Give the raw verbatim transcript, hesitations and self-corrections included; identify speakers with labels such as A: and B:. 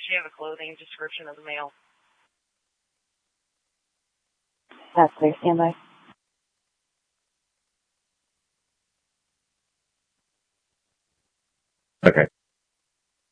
A: you have a clothing description of the male?
B: That's clear. Stand by.
C: Okay.